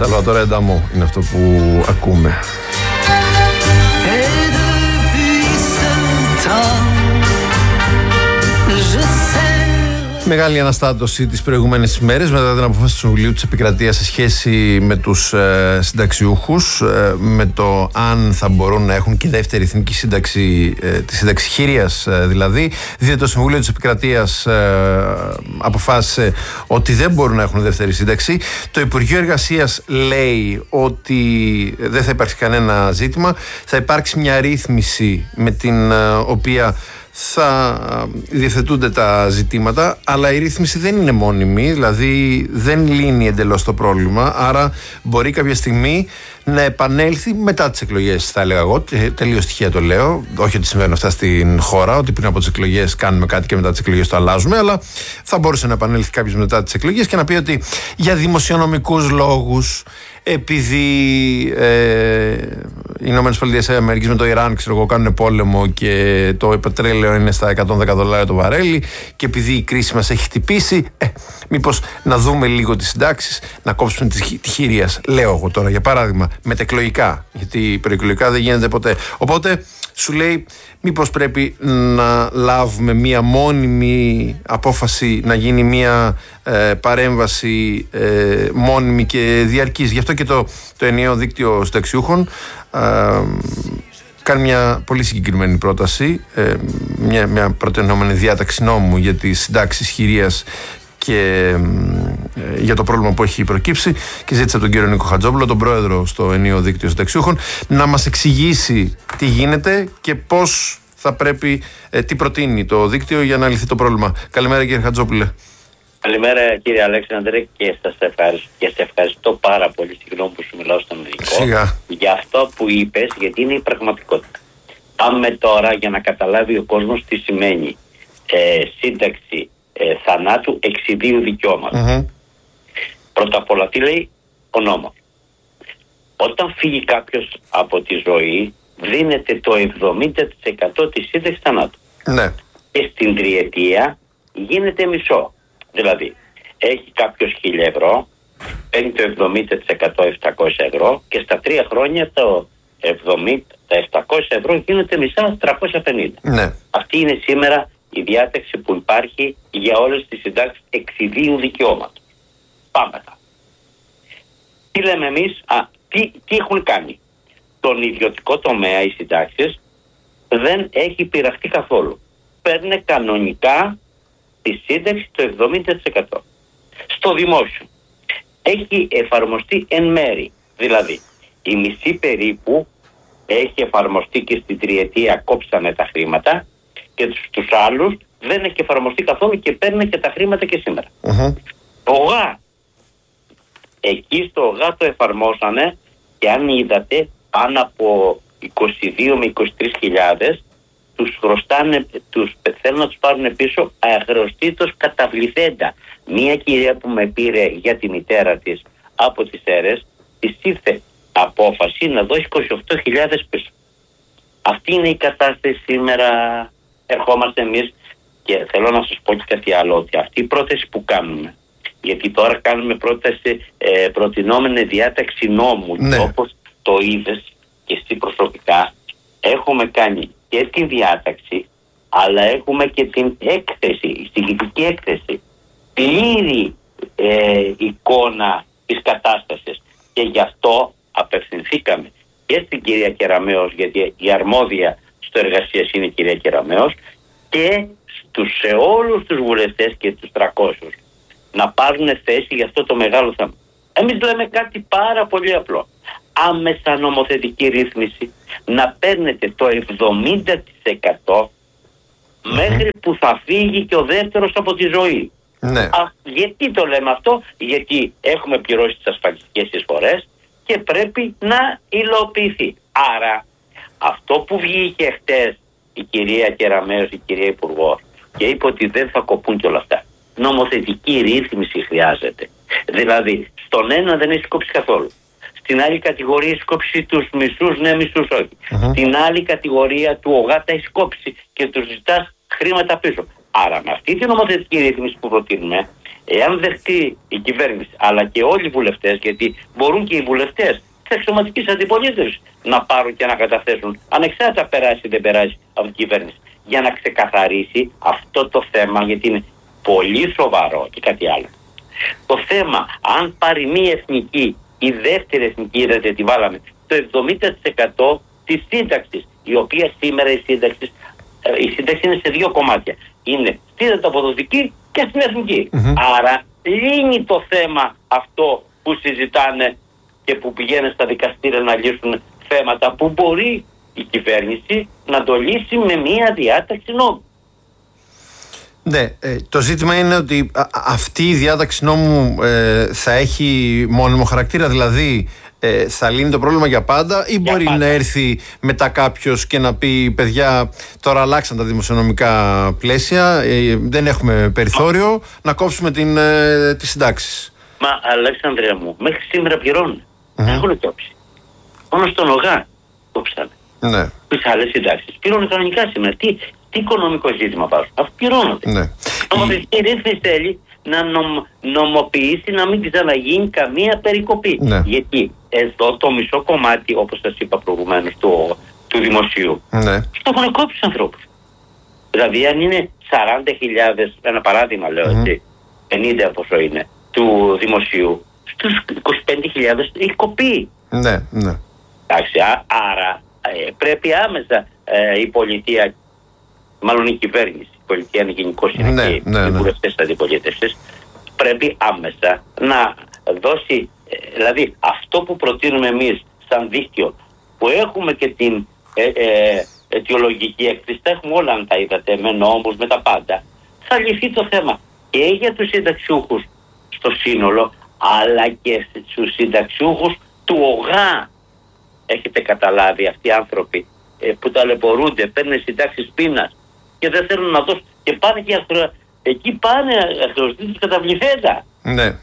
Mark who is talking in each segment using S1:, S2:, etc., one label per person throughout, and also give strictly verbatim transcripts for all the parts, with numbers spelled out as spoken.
S1: Σαλβατόρε Ανταμό είναι αυτό που ακούμε. Μεγάλη αναστάτωση τις προηγούμενες ημέρες μετά την απόφαση του Συμβουλίου της Επικρατείας σε σχέση με τους ε, συνταξιούχους, ε, με το αν θα μπορούν να έχουν και δεύτερη εθνική σύνταξη, ε, τη σύνταξη χείριας ε, δηλαδή. Διότι το Συμβουλίο της Επικρατείας ε, αποφάσισε ότι δεν μπορούν να έχουν δεύτερη σύνταξη. Το Υπουργείο Εργασίας λέει ότι δεν θα υπάρξει κανένα ζήτημα. Θα υπάρξει μια ρύθμιση με την ε, οποία θα διευθετούνται τα ζητήματα, αλλά η ρύθμιση δεν είναι μόνιμη, δηλαδή δεν λύνει εντελώς το πρόβλημα, άρα μπορεί κάποια στιγμή να επανέλθει μετά τις εκλογές, θα έλεγα εγώ, τελείως τυχαία το λέω, όχι ότι συμβαίνουν αυτά στην χώρα, ότι πριν από τις εκλογές κάνουμε κάτι και μετά τις εκλογές το αλλάζουμε, αλλά θα μπορούσε να επανέλθει κάποιος μετά τις εκλογές και να πει ότι για δημοσιονομικούς λόγους, επειδή ε, οι Ηνωμένες Πολιτείες Αμερικής με το Ιράν, ξέρω εγώ, κάνουν πόλεμο και το πετρέλαιο είναι στα εκατόν δέκα δολάρια το βαρέλι, και επειδή η κρίση μας έχει χτυπήσει, ε, μήπως να δούμε λίγο τις συντάξεις, να κόψουμε τη, τη χείριας, λέω εγώ τώρα για παράδειγμα, μετεκλογικά, γιατί προεκλογικά δεν γίνεται ποτέ. Οπότε σου λέει, μήπως πρέπει να λάβουμε μία μόνιμη απόφαση, να γίνει μία ε, παρέμβαση ε, μόνιμη και διαρκής. Γι' αυτό και το, το ενιαίο δίκτυο συνταξιούχων ε, κάνει μια πολύ συγκεκριμένη πρόταση, ε, μια, μια προτενόμενη διάταξη νόμου για τις συντάξεις χειρίας και ε, για το πρόβλημα που έχει προκύψει, και ζήτησε από τον κύριο Νίκο Χατζόπουλο, τον πρόεδρο στο ενιαίο δίκτυο συνταξιούχων, να μας εξηγήσει τι γίνεται και πώς θα πρέπει, ε, τι προτείνει το δίκτυο για να λυθεί το πρόβλημα. Καλημέρα κύριε Χατζόπουλε.
S2: Καλημέρα κύριε Αλέξανδρε, και σας ευχαριστώ, και σε ευχαριστώ πάρα πολύ, συγγνώμη που σου μιλάω στον ελληνικό,
S1: Σιγά.
S2: για αυτό που είπες, γιατί είναι η πραγματικότητα. Πάμε τώρα για να καταλάβει ο κόσμος τι σημαίνει ε, σύνταξη ε, θανάτου εξιδίου δικαιώματος. Mm-hmm. Πρώτα απ' όλα τι λέει ο νόμος. Όταν φύγει κάποιος από τη ζωή, δίνεται το εβδομήντα τοις εκατό της σύνταξης θανάτου. Ναι. Και στην τριετία γίνεται μισό. Δηλαδή, έχει κάποιος χίλια ευρώ, παίρνει το εβδομήντα τοις εκατό επτακόσια ευρώ, και στα τρία χρόνια το εβδομήντα, τα επτακόσια ευρώ γίνεται μισά, τριακόσια πενήντα. Ναι. Αυτή είναι σήμερα η διάταξη που υπάρχει για όλες τις συντάξεις εξιδίου δικαιώματος. Πάμε μετά. Τι λέμε εμείς, α, τι, τι έχουν κάνει. Τον ιδιωτικό τομέα οι συντάξεις δεν έχει πειραχτεί καθόλου. Παίρνει κανονικά τη σύνταξη το εβδομήντα τοις εκατό. Στο δημόσιο έχει εφαρμοστεί εν μέρη. Δηλαδή η μισή περίπου έχει εφαρμοστεί και στην τριετία κόψανε τα χρήματα, και στους άλλους δεν έχει εφαρμοστεί καθόλου και παίρνουν και τα χρήματα και σήμερα. Uh-huh. Το ΓΑ, εκεί στο ΓΑ το εφαρμόσανε, και αν είδατε πάνω από είκοσι δύο με είκοσι τρεις χιλιάδες τους χρωστάνε, τους, θέλουν να τους πάρουν πίσω αχρεωστήτως καταβληθέντα. Μία κυρία που με πήρε για τη μητέρα της από τις αίρες, της ήρθε απόφαση να δώσει είκοσι οκτώ χιλιάδες πίσω. Αυτή είναι η κατάσταση σήμερα. Ερχόμαστε εμείς, και θέλω να σας πω και κάτι άλλο, ότι αυτή η πρόταση που κάνουμε, γιατί τώρα κάνουμε πρόταση ε, προτινόμενη διάταξη νόμου, ναι, και όπως το είδες και εσύ προσωπικά, έχουμε κάνει και τη διάταξη, αλλά έχουμε και την έκθεση, η συγκεκριτική έκθεση, πλήρη ε, εικόνα της κατάστασης, και γι' αυτό απευθυνθήκαμε και στην κυρία Κεραμέως, γιατί η αρμόδια στο εργασίας είναι η κυρία Κεραμέως, και στους, σε όλους τους βουλευτές και τους τριακόσιους να πάρουν θέση για αυτό το μεγάλο θέμα. Εμείς λέμε κάτι πάρα πολύ απλό. Άμεσα νομοθετική ρύθμιση, να παίρνετε το εβδομήντα τοις εκατό mm-hmm. μέχρι που θα φύγει και ο δεύτερος από τη ζωή. Ναι. Α, γιατί το λέμε αυτό? Γιατί έχουμε πληρώσει τις ασφαλιστικές εισφορές και πρέπει να υλοποιηθεί. Άρα αυτό που βγήκε χτες η κυρία Κεραμέως, η κυρία Υπουργός, και είπε ότι δεν θα κοπούν και όλα αυτά. Νομοθετική ρύθμιση χρειάζεται. Δηλαδή, στον ένα δεν έχει κόψει καθόλου. Στην άλλη κατηγορία έχει κόψει τους μισούς, ναι, μισούς όχι. Uh-huh. Στην άλλη κατηγορία του ΟΓΑ τα έχει κόψει και τους ζητάς χρήματα πίσω. Άρα, με αυτή τη νομοθετική ρύθμιση που προτείνουμε, Εάν δεχτεί η κυβέρνηση, αλλά και όλοι οι βουλευτές, γιατί μπορούν και οι βουλευτές της εξωματικής αντιπολίτευσης να πάρουν και να καταθέσουν, ανεξάρτητα περάσει ή δεν περάσει από την κυβέρνηση, για να ξεκαθαρίσει αυτό το θέμα, γιατί είναι πολύ σοβαρό και κάτι άλλο. Το θέμα, αν πάρει μία εθνική, η δεύτερη εθνική, είδατε τι βάλαμε, το εβδομήντα τοις εκατό της σύνταξης, η οποία σήμερα η σύνταξη, η σύνταξη είναι σε δύο κομμάτια. Είναι στην ανταποδοτική και στην εθνική. Mm-hmm. Άρα λύνει το θέμα αυτό που συζητάνε και που πηγαίνουν στα δικαστήρια να λύσουν θέματα που μπορεί η κυβέρνηση να το λύσει με μία διάταξη νόμου.
S1: Ναι, ε, το ζήτημα είναι ότι α, αυτή η διάταξη νόμου ε, θα έχει μόνιμο χαρακτήρα, δηλαδή ε, θα λύνει το πρόβλημα για πάντα, ή για μπορεί πάντα. να έρθει μετά κάποιος και να πει παιδιά τώρα αλλάξαν τα δημοσιονομικά πλαίσια, ε, δεν έχουμε περιθώριο, Μα... να κόψουμε την, ε, τις συντάξεις.
S2: Μα Αλέξανδρε μου, μέχρι σήμερα πληρώνουν. Mm-hmm. Έχουν κόψει. Μόνο στον ΟΓΑ κόψανε.
S1: Ναι.
S2: Τις άλλες συντάξεις. Πληρώνουν κανονικά σήμερα. Τι, τι οικονομικό ζήτημα πάρουν. Αφού πληρώνονται.
S1: Ναι.
S2: Νομοθετική ρύθμιση θέλει να νομ, νομοποιήσει να μην ξαναγίνει καμία περικοπή.
S1: Ναι.
S2: Γιατί εδώ το μισό κομμάτι, όπως σας είπα προηγουμένως, του, του δημοσίου,
S1: ναι.
S2: το έχουν κόψει τους ανθρώπους. Δηλαδή αν είναι σαράντα χιλιάδες, ένα παράδειγμα λέω mm-hmm. έτσι, πενήντα πόσο είναι, του δημοσίου, στους είκοσι πέντε χιλιάδες έχει κοπεί.
S1: Ναι, ναι.
S2: Εντάξει, α, άρα ε, πρέπει άμεσα ε, η πολιτεία, μάλλον η κυβέρνηση, η πολιτεία είναι γενικώς είναι
S1: ναι,
S2: και
S1: ναι, ναι.
S2: οι βουλευτές της αντιπολίτευσης, πρέπει άμεσα να δώσει, ε, δηλαδή αυτό που προτείνουμε εμείς σαν δίκτυο, που έχουμε και την ε, ε, αιτιολογική έκθεση, τα έχουμε όλα αν τα είδατε, με νόμους, με τα πάντα, θα λυθεί το θέμα και για τους συνταξιούχους στο σύνολο, αλλά και στους συνταξιούχους του ΟΓΑ. Έχετε καταλάβει αυτοί οι άνθρωποι ε, που ταλαιπωρούνται, παίρνουν συντάξεις πείνας και δεν θέλουν να δώσουν και πάνε και αχρεω... εκεί πάνε αχρεωστοί τους καταβληθέντα.
S1: Ναι.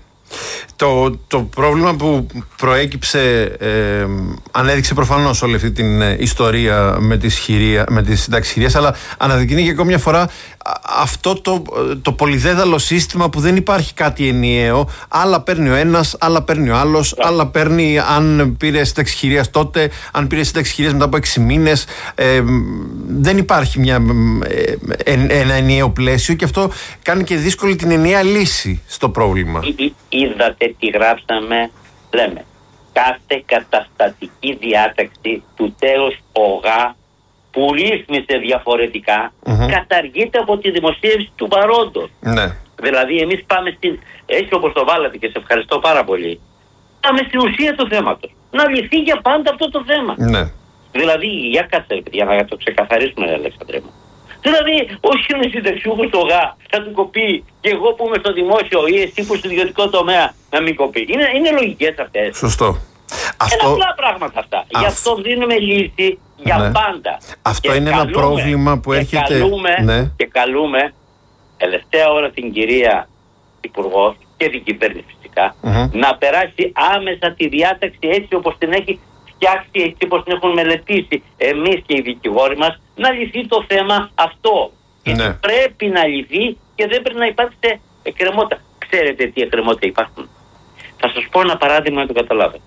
S1: Το, το πρόβλημα που προέκυψε, ε, ανέδειξε προφανώς όλη αυτή την ε, ιστορία με τις, χειρία, με τις συντάξεις χειρίας, αλλά αναδεικνύει και ακόμη μια φορά α, αυτό το, το πολυδέδαλο σύστημα που δεν υπάρχει κάτι ενιαίο. Άλλα παίρνει ο ένας, άλλα παίρνει ο άλλος, yeah. άλλα παίρνει αν πήρε σύνταξη χειρίας τότε, αν πήρε σύνταξη χειρίας μετά από έξι μήνες. Ε, δεν υπάρχει μια, ε, ε, ένα ενιαίο πλαίσιο και αυτό κάνει και δύσκολη την ενιαία λύση στο πρόβλημα.
S2: Είδατε τι γράψαμε, λέμε, κάθε καταστατική διάταξη του τέος ΟΓΑ που ρύθμισε διαφορετικά mm-hmm. καταργείται από τη δημοσίευση του παρόντος.
S1: Ναι.
S2: Δηλαδή εμείς πάμε στην, έτσι όπως το βάλατε και σε ευχαριστώ πάρα πολύ, πάμε στην ουσία του θέματος. Να λυθεί για πάντα αυτό το θέμα.
S1: Ναι.
S2: Δηλαδή, για κάτσε, για να το ξεκαθαρίσουμε, Αλέξανδρε μου. Δηλαδή, όχι είναι συνταξιούχος στο ΟΓΑ, θα του κοπεί και εγώ που είμαι στο δημόσιο ή εσύ που στο ιδιωτικό τομέα να μην κοπεί. Είναι, είναι λογικές αυτές.
S1: Σωστό. Αυτό...
S2: Είναι απλά πράγματα αυτά. Αυ... Γι' αυτό δίνουμε λύση για ναι. πάντα.
S1: Αυτό
S2: και
S1: είναι
S2: καλούμε,
S1: ένα πρόβλημα που
S2: και
S1: έρχεται.
S2: Καλούμε,
S1: ναι.
S2: Και καλούμε τελευταία ώρα την κυρία Υπουργό και την κυβέρνηση φυσικά mm-hmm. να περάσει άμεσα τη διάταξη έτσι όπως την έχει φτιάξει, έτσι όπως την έχουν μελετήσει εμείς και οι δικηγόροι μας, να λυθεί το θέμα αυτό.
S1: Ναι.
S2: Πρέπει να λυθεί και δεν πρέπει να υπάρξει εκκρεμότητα. Ξέρετε τι εκκρεμότητα υπάρχουν. Θα σας πω ένα παράδειγμα να το καταλάβετε.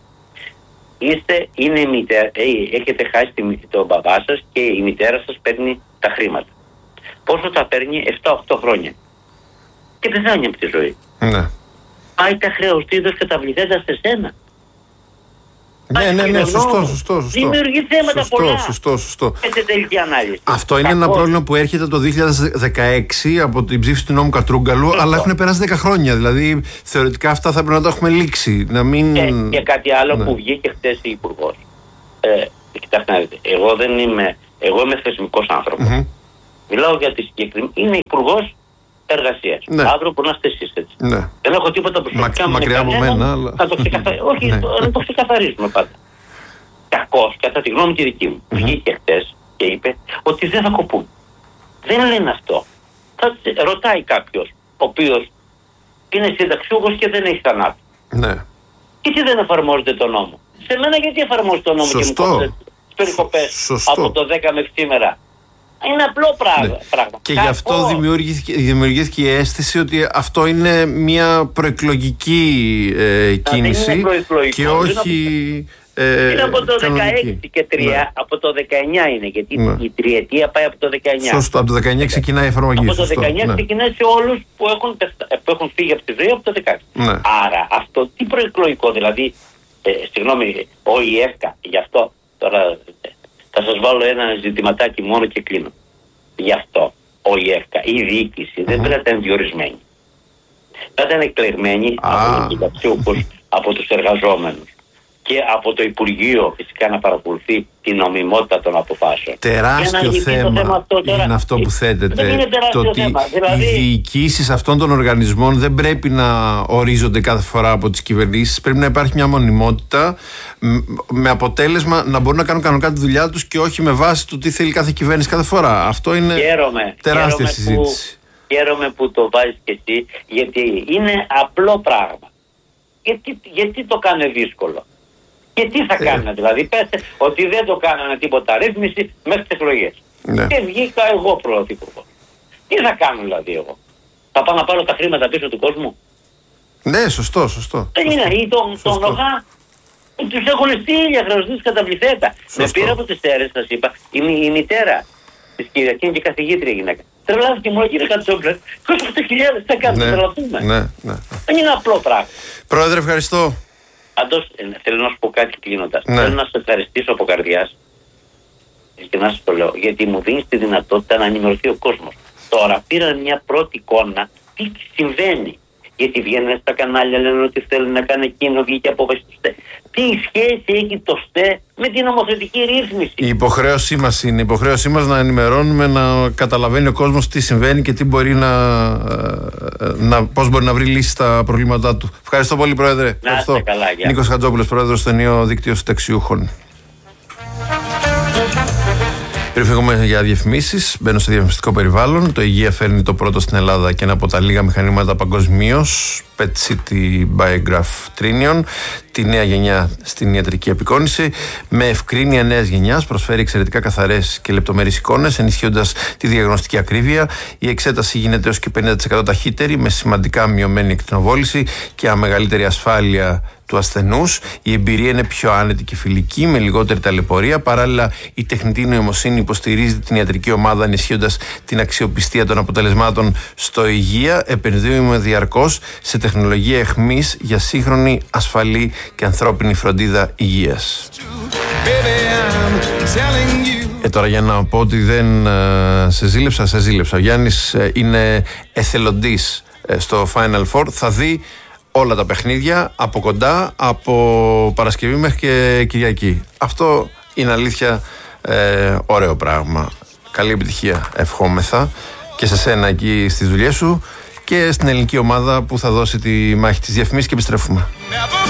S2: Είστε, είναι η μητέρα, έχετε χάσει τον μπαμπά σας και η μητέρα σας παίρνει τα χρήματα. Πόσο τα παίρνει? επτά οκτώ χρόνια. Και πεθάνει από τη ζωή.
S1: Ναι.
S2: Πάει τα χρεωστήτως καταβληθέντα σε σένα.
S1: Ναι, ναι, ναι, σωστό, σωστό, σωστό.
S2: Δημιουργεί θέματα
S1: σωστό,
S2: πολλά.
S1: Σωστό, σωστό.
S2: Και σε τελική ανάλυση.
S1: Αυτό είναι
S2: Κακώς.
S1: Ένα πρόβλημα που έρχεται το δύο χιλιάδες δεκαέξι από την ψήφιση του νόμου Κατρούγκαλου, σωστό. Αλλά έχουν περάσει δέκα χρόνια. Δηλαδή, θεωρητικά αυτά θα πρέπει να τα έχουμε λήξει. Να μην...
S2: και, και κάτι άλλο
S1: ναι.
S2: που βγήκε χθες η Υπουργός. Ε, κοιτάξτε να δείτε, εγώ δεν είμαι, εγώ είμαι θεσμικός άνθρωπος. Mm-hmm. Μιλάω για τη συγκεκριμένη. Είναι Υπουργός Εργασίας.
S1: Ναι.
S2: Αύριο που να είστε εσείς έτσι.
S1: Ναι.
S2: Δεν έχω τίποτα προσωπικά.
S1: Μα, μακριά από μένα, αλλά...
S2: Να το ξεκαθαρίσουμε. Όχι,
S1: ναι.
S2: να το ξεκαθαρίσουμε πάντα. Κακώς, κατά τη γνώμη τη δική μου, mm-hmm. βγήκε χτες και είπε ότι δεν θα κοπούν. Δεν λένε αυτό. Θα ρωτάει κάποιος, ο οποίος είναι συνταξιούχος και δεν έχει θανάτου.
S1: Ναι.
S2: Γιατί δεν εφαρμόζεται το νόμο? Σε μένα γιατί εφαρμόζεται το νόμο?
S1: Σωστό.
S2: Και μου κόψετε τις περικοπές από το δέκα μέχρι σήμερα? Είναι απλό πράγμα.
S1: Ναι.
S2: πράγμα.
S1: Και γι' αυτό δημιουργήθηκε, δημιουργήθηκε η αίσθηση ότι αυτό είναι μια προεκλογική ε, κίνηση
S2: είναι
S1: και όχι...
S2: Ε, είναι από το δεκαέξι και τρία, ναι. Από το δεκαεννιά είναι, γιατί ναι. Η τριετία πάει από το δεκαεννιά.
S1: Σωστό, από το δεκαεννιά ξεκινάει η εφαρμογή.
S2: Από
S1: σωστό,
S2: το δεκαεννιά ναι. Ξεκινάει σε όλους που έχουν, που έχουν φύγει από τη ζωή από το δεκαέξι. Ναι. Άρα αυτό τι προεκλογικό, δηλαδή, ε, συγγνώμη, ο ΙΕΦΚΑ, γι' αυτό τώρα θα σας βάλω ένα ζητηματάκι μόνο και κλείνω. Γι' αυτό ο ΙΕΦΚΑ, η διοίκηση mm-hmm. δεν πρέπει να ήταν διορισμένη. Θα ήταν εκλεγμένη ah. από τους συνταξιούχους, από τους εργαζόμενους. Και από το Υπουργείο φυσικά να παρακολουθεί την νομιμότητα των αποφάσεων.
S1: Τεράστιο θέμα, θέμα αυτό τώρα, είναι αυτό που θέτεται.
S2: Είναι το ότι θέμα. Δηλαδή...
S1: οι διοικήσεις αυτών των οργανισμών δεν πρέπει να ορίζονται κάθε φορά από τις κυβερνήσεις. Πρέπει να υπάρχει μια μονιμότητα με αποτέλεσμα να μπορούν να κάνουν κανονικά τη δουλειά τους και όχι με βάση του τι θέλει κάθε κυβέρνηση κάθε φορά. Αυτό είναι
S2: χαίρομαι,
S1: τεράστια
S2: χαίρομαι
S1: συζήτηση.
S2: Που, χαίρομαι που το βάζεις και εσύ, γιατί είναι απλό πράγμα. Γιατί, γιατί το κάνει δύσκολο. Και τι θα ε. κάνουν, δηλαδή, πέστε ότι δεν το κάνανε τίποτα ρύθμιση μέχρι τις εκλογές. Ναι. Και βγήκα εγώ πρωθυπουργός. Τι θα κάνω, δηλαδή, εγώ. Θα πάω να πάρω τα χρήματα πίσω του κόσμου.
S1: Ναι, σωστό, σωστό.
S2: Δεν είναι, ή τον το ΟΓΑ, τους έχουν στείλει χρεωστούς καταβληθέτα. Με πήρα από τις Σέρρες, σας είπα, η, η μητέρα της Κυριακής και καθηγήτρια γυναίκα. Τρελάθηκε μου, κύριε Κατσόπλε, είκοσι οκτώ χιλιάδες θα κάνουμε, τρελαθούμε.
S1: Ναι, ναι.
S2: Δεν είναι απλό πράγμα.
S1: Πρόεδρε, ευχαριστώ.
S2: Αντός, θέλω να σου πω κάτι κλείνοντας.
S1: Ναι.
S2: Θέλω να σε ευχαριστήσω από καρδιάς και να σου το λέω, γιατί μου δίνεις τη δυνατότητα να ενημερωθεί ο κόσμος. Τώρα πήρα μια πρώτη εικόνα τι συμβαίνει. Γιατί βγαίνουν στα κανάλια, λένε ότι θέλουν να κάνει εκείνο, βγήκε απόφαση του ΣΤΕ. Τι σχέση έχει το ΣΤΕ με την νομοθετική ρύθμιση?
S1: Η υποχρέωσή μας είναι, η υποχρέωσή μας να ενημερώνουμε, να καταλαβαίνει ο κόσμος τι συμβαίνει και τι μπορεί να, να, πώς μπορεί να βρει λύση στα προβλήματά του. Ευχαριστώ πολύ, Πρόεδρε.
S2: Να
S1: Ευχαριστώ.
S2: Καλά,
S1: Νίκος Χατζόπουλος, Πρόεδρος του ενιαίο δίκτυο συνταξιούχων. Πριν φύγουμε για διαφημίσεις, μπαίνω σε διαφημιστικό περιβάλλον. Το Υγεία φέρνει το πρώτο στην Ελλάδα και ένα από τα λίγα μηχανήματα παγκοσμίως, Pet City Biograph Trinion, τη νέα γενιά στην ιατρική απεικόνηση. Με ευκρίνεια νέας γενιάς προσφέρει εξαιρετικά καθαρές και λεπτομερείς εικόνες, ενισχύοντας τη διαγνωστική ακρίβεια. Η εξέταση γίνεται έως και πενήντα τοις εκατό ταχύτερη, με σημαντικά μειωμένη εκτινοβόληση και αμεγαλύτερη ασφάλεια του ασθενούς. Η εμπειρία είναι πιο άνετη και φιλική, με λιγότερη ταλαιπωρία. Παράλληλα, η τεχνητή νοημοσύνη υποστηρίζει την ιατρική ομάδα, ενισχύοντας την αξιοπιστία των αποτελεσμάτων στο Υγεία. Επενδύουμε διαρκώς σε τεχνολογία εχμής για σύγχρονη, ασφαλή και ανθρώπινη φροντίδα υγείας. Ε, τώρα για να πω ότι δεν ε, σε ζήλεψα, σε ζήλεψα. Ο Γιάννης ε, είναι εθελοντής ε, στο Final Four. Θα δει όλα τα παιχνίδια από κοντά, από Παρασκευή μέχρι και Κυριακή. Αυτό είναι αλήθεια ε, ωραίο πράγμα. Καλή επιτυχία ευχόμεθα και σε σένα εκεί στις δουλειές σου και στην ελληνική ομάδα που θα δώσει τη μάχη της διαφημίσης, και επιστρέφουμε.